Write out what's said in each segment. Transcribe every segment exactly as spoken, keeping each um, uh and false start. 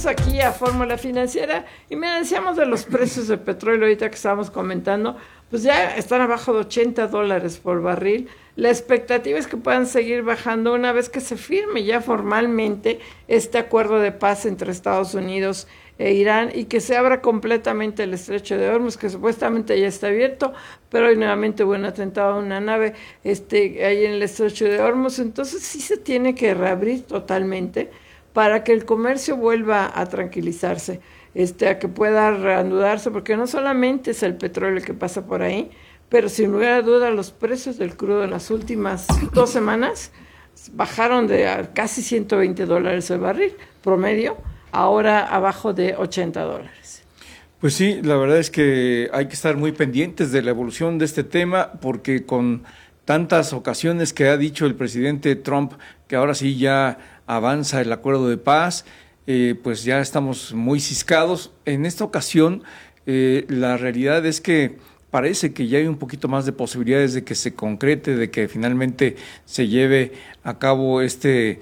regresamos aquí a Fórmula Financiera y me decíamos de los precios del petróleo ahorita que estábamos comentando, pues ya están abajo de ochenta dólares por barril. La expectativa es que puedan seguir bajando una vez que se firme ya formalmente este acuerdo de paz entre Estados Unidos e Irán y que se abra completamente el estrecho de Hormuz, que supuestamente ya está abierto, pero hoy nuevamente hubo un atentado a una nave este, ahí en el estrecho de Hormuz. Entonces sí se tiene que reabrir totalmente para que el comercio vuelva a tranquilizarse, este, a que pueda reanudarse, porque no solamente es el petróleo que pasa por ahí, pero sin lugar a duda los precios del crudo en las últimas dos semanas bajaron de a casi ciento veinte dólares el barril promedio, ahora abajo de ochenta dólares. Pues sí, la verdad es que hay que estar muy pendientes de la evolución de este tema, porque con tantas ocasiones que ha dicho el presidente Trump que ahora sí ya avanza el acuerdo de paz, eh, pues ya estamos muy ciscados. En esta ocasión, eh, la realidad es que parece que ya hay un poquito más de posibilidades de que se concrete, de que finalmente se lleve a cabo este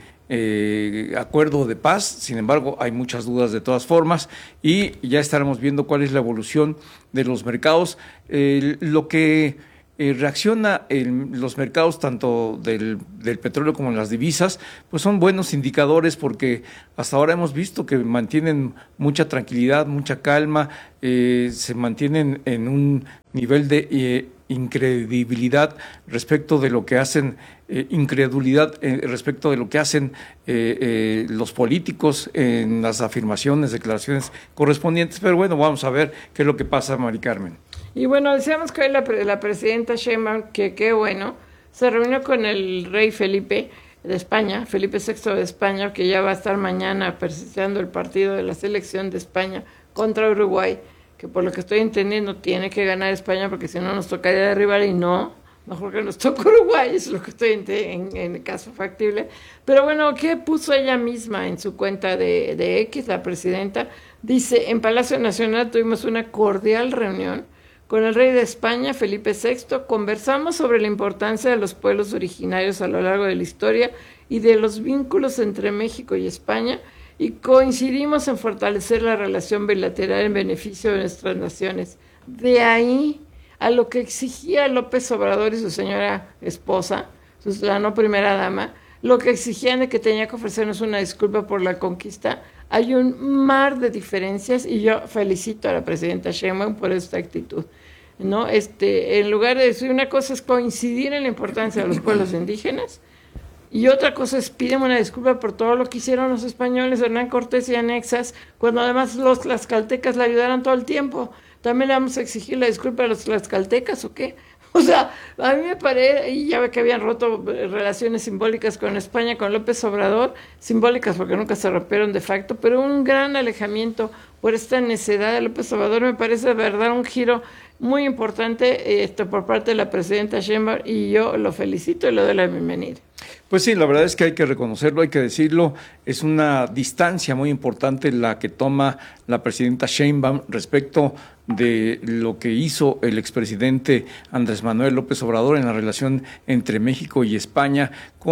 eh, acuerdo de paz. Sin embargo, hay muchas dudas de todas formas y ya estaremos viendo cuál es la evolución de los mercados. Eh, lo que Eh, reacciona en los mercados tanto del, del petróleo como en las divisas, pues son buenos indicadores, porque hasta ahora hemos visto que mantienen mucha tranquilidad, mucha calma, eh, se mantienen en un nivel de eh, incredibilidad respecto de lo que hacen, eh, incredulidad eh, respecto de lo que hacen eh, eh, los políticos en las afirmaciones, declaraciones correspondientes. Pero bueno, vamos a ver qué es lo que pasa, Mari Carmen. Y bueno, decíamos que hoy la, la presidenta Sheinbaum, que qué bueno, se reunió con el rey Felipe de España, Felipe sexto de España, que ya va a estar mañana presenciando el partido de la selección de España contra Uruguay, que por lo que estoy entendiendo tiene que ganar España, porque si no nos tocaría de rival y no, mejor que nos toque Uruguay, es lo que estoy en, en, en el caso factible. Pero bueno, ¿qué puso ella misma en su cuenta de, de X, la presidenta? Dice, en Palacio Nacional tuvimos una cordial reunión con el rey de España, Felipe sexto, conversamos sobre la importancia de los pueblos originarios a lo largo de la historia y de los vínculos entre México y España, y coincidimos en fortalecer la relación bilateral en beneficio de nuestras naciones. De ahí a lo que exigía López Obrador y su señora esposa, la no primera dama, lo que exigían de que tenía que ofrecernos una disculpa por la conquista. Hay un mar de diferencias y yo felicito a la presidenta Sheinbaum por esta actitud, ¿no? Este, en lugar de decir una cosa es coincidir en la importancia de los pueblos indígenas y otra cosa es pídeme una disculpa por todo lo que hicieron los españoles, Hernán Cortés y anexas, cuando además los tlaxcaltecas la ayudaron todo el tiempo. ¿También le vamos a exigir la disculpa a los tlaxcaltecas o qué? O sea, a mí me parece, y ya ve que habían roto relaciones simbólicas con España, con López Obrador, simbólicas porque nunca se rompieron de facto, pero un gran alejamiento por esta necedad de López Obrador. Me parece de verdad un giro muy importante este, por parte de la presidenta Sheinbaum, y yo lo felicito y le doy la bienvenida. Pues sí, la verdad es que hay que reconocerlo, hay que decirlo, es una distancia muy importante la que toma la presidenta Sheinbaum respecto de lo que hizo el expresidente Andrés Manuel López Obrador en la relación entre México y España,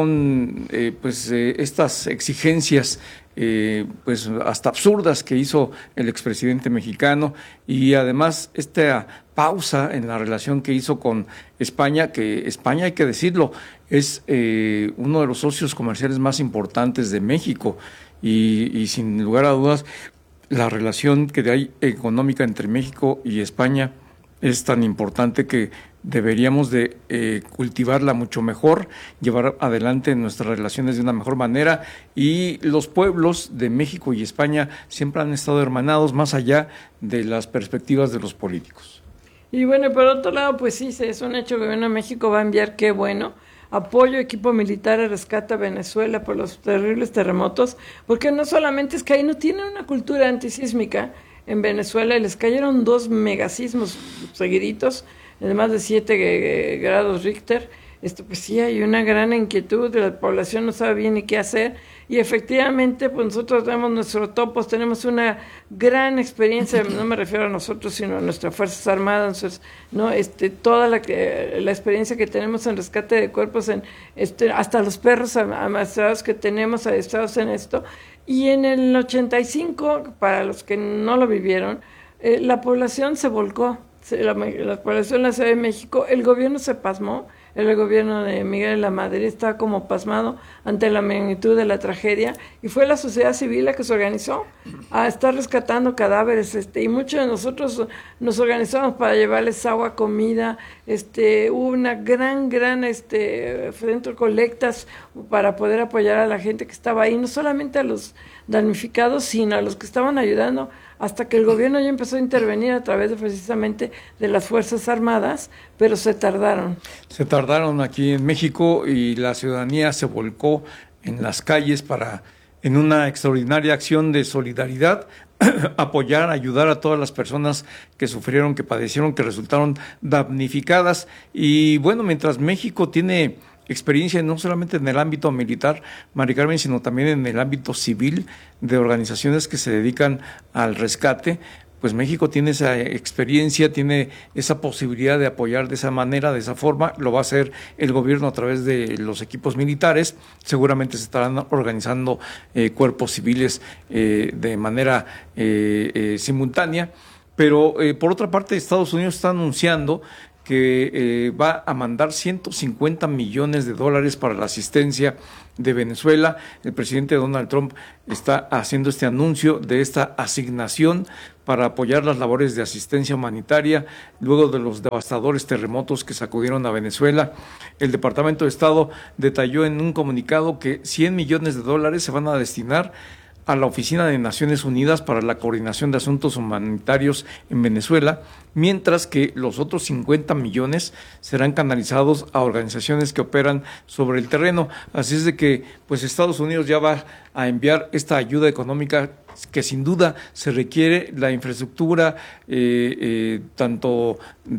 con eh, pues eh, estas exigencias eh, pues hasta absurdas que hizo el expresidente mexicano, y además esta pausa en la relación que hizo con España, que España, hay que decirlo, es eh, uno de los socios comerciales más importantes de México, y, y sin lugar a dudas la relación que hay económica entre México y España es tan importante que deberíamos de eh, cultivarla mucho mejor, llevar adelante nuestras relaciones de una mejor manera, y los pueblos de México y España siempre han estado hermanados más allá de las perspectivas de los políticos. Y bueno, y por otro lado, pues sí, es un hecho que el gobierno de México va a enviar, qué bueno, apoyo, equipo militar a rescate a Venezuela por los terribles terremotos, porque no solamente es que ahí no tienen una cultura antisísmica en Venezuela, y les cayeron dos megasismos seguiditos, de más de siete grados Richter. Esto, pues sí, hay una gran inquietud, la población no sabe bien ni qué hacer, y efectivamente pues nosotros tenemos nuestros topos, tenemos una gran experiencia, no me refiero a nosotros, sino a nuestras Fuerzas Armadas, no, este, toda la, la experiencia que tenemos en rescate de cuerpos, en este, hasta los perros amaestrados que tenemos adiestrados en esto, y en el ochenta y cinco, para los que no lo vivieron, eh, la población se volcó, se, la, la población de la Ciudad de México, el gobierno se pasmó, el gobierno de Miguel de la Madrid estaba como pasmado ante la magnitud de la tragedia, y fue la sociedad civil la que se organizó a estar rescatando cadáveres, este, y muchos de nosotros nos organizamos para llevarles agua, comida, este, hubo una gran, gran, este, centro de colectas para poder apoyar a la gente que estaba ahí, no solamente a los damnificados, sino a los que estaban ayudando, hasta que el gobierno ya empezó a intervenir a través de precisamente de las Fuerzas Armadas, pero se tardaron. Se tardaron aquí en México y la ciudadanía se volcó en las calles para, en una extraordinaria acción de solidaridad, apoyar, ayudar a todas las personas que sufrieron, que padecieron, que resultaron damnificadas. Y bueno, mientras México tiene experiencia no solamente en el ámbito militar, Mari Carmen, sino también en el ámbito civil de organizaciones que se dedican al rescate, pues México tiene esa experiencia, tiene esa posibilidad de apoyar de esa manera, de esa forma. Lo va a hacer el gobierno a través de los equipos militares. Seguramente se estarán organizando eh, cuerpos civiles eh, de manera eh, eh, simultánea. Pero eh, por otra parte, Estados Unidos está anunciando que eh, va a mandar ciento cincuenta millones de dólares para la asistencia de Venezuela. El presidente Donald Trump está haciendo este anuncio de esta asignación para apoyar las labores de asistencia humanitaria luego de los devastadores terremotos que sacudieron a Venezuela. El Departamento de Estado detalló en un comunicado que cien millones de dólares se van a destinar a la Oficina de Naciones Unidas para la Coordinación de Asuntos Humanitarios en Venezuela, mientras que los otros cincuenta millones serán canalizados a organizaciones que operan sobre el terreno. Así es de que pues Estados Unidos ya va a enviar esta ayuda económica que sin duda se requiere, la infraestructura eh, eh, tanto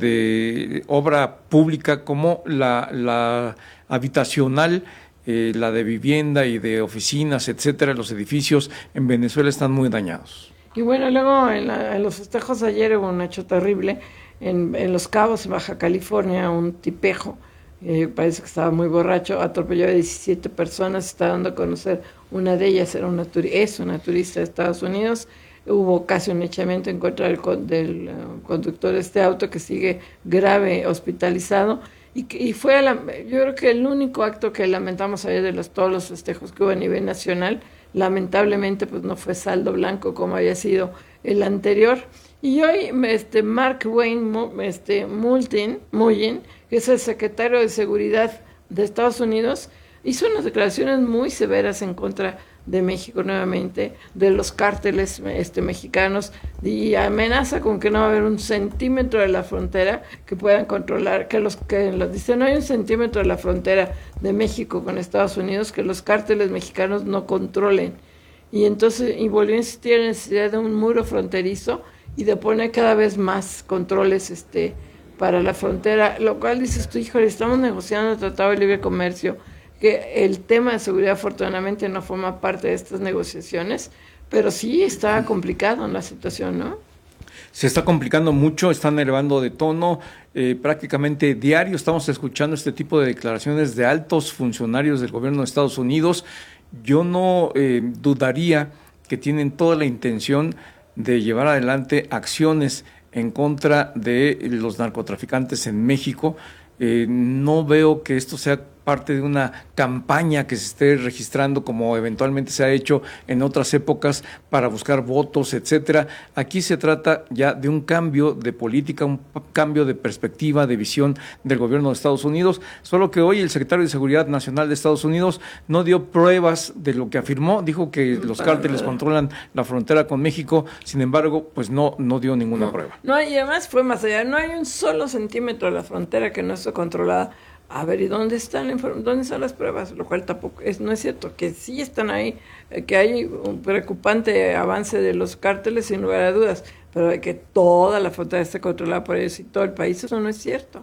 de obra pública como la, la habitacional, Eh, la de vivienda y de oficinas, etcétera. Los edificios en Venezuela están muy dañados. Y bueno, luego en, la, en los festejos ayer hubo un hecho terrible en, en Los Cabos, en Baja California, un tipejo, eh, parece que estaba muy borracho, atropelló a diecisiete personas, está dando a conocer, una de ellas era una es una turista de Estados Unidos. Hubo casi un echamiento en contra del, del uh, conductor de este auto, que sigue grave, hospitalizado. Y, y fue, a la, yo creo que el único acto que lamentamos ayer de los, todos los festejos que hubo a nivel nacional, lamentablemente pues no fue saldo blanco como había sido el anterior. Y hoy este Mark Wayne este, Multin, Mullen, que es el secretario de Seguridad de Estados Unidos, hizo unas declaraciones muy severas en contra de México nuevamente, de los cárteles este, mexicanos, y amenaza con que no va a haber un centímetro de la frontera que puedan controlar, que los que los dice no hay un centímetro de la frontera de México con Estados Unidos que los cárteles mexicanos no controlen. Y entonces, y volvió a insistir en la necesidad de un muro fronterizo y de poner cada vez más controles este para la frontera, lo cual dices tú, híjole, estamos negociando el Tratado de Libre Comercio, que el tema de seguridad afortunadamente no forma parte de estas negociaciones, pero sí está complicado en la situación, ¿no? Se está complicando mucho, están elevando de tono, eh, prácticamente diario estamos escuchando este tipo de declaraciones de altos funcionarios del gobierno de Estados Unidos. Yo no eh, dudaría que tienen toda la intención de llevar adelante acciones en contra de los narcotraficantes en México. Eh, no veo que esto sea parte de una campaña que se esté registrando como eventualmente se ha hecho en otras épocas para buscar votos, etcétera. Aquí se trata ya de un cambio de política, un cambio de perspectiva, de visión del gobierno de Estados Unidos, solo que hoy el secretario de Seguridad Nacional de Estados Unidos no dio pruebas de lo que afirmó, dijo que los cárteles controlan la frontera con México, sin embargo, pues no, no dio ninguna no, prueba. No, y además fue más allá, no hay un solo centímetro de la frontera que no esté controlada. A ver, ¿y dónde están, dónde están las pruebas? Lo cual tampoco es, no es cierto, que sí están ahí, que hay un preocupante avance de los cárteles sin lugar a dudas, pero de que toda la frontera esté controlada por ellos y todo el país, eso no es cierto.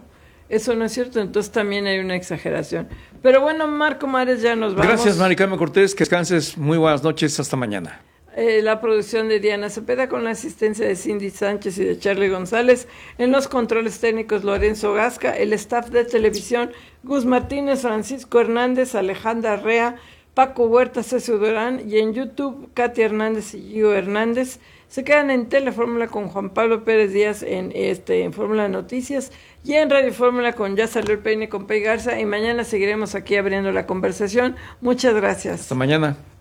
Eso no es cierto, entonces también hay una exageración. Pero bueno, Marco Mares, ya nos vamos. Gracias, Mari Carmen Cortés, que descanses, muy buenas noches, hasta mañana. Eh, la producción de Diana Cepeda con la asistencia de Cindy Sánchez y de Charlie González, en los controles técnicos Lorenzo Gasca, el staff de televisión Gus Martínez, Francisco Hernández, Alejandra Rea, Paco Huerta, César Durán, y en YouTube Katia Hernández y Gio Hernández. Se quedan en Telefórmula con Juan Pablo Pérez Díaz en este en Fórmula Noticias y en Radio Fórmula con Ya Salió el Peine con Pei Garza, y mañana seguiremos aquí abriendo la conversación. Muchas gracias. Hasta mañana.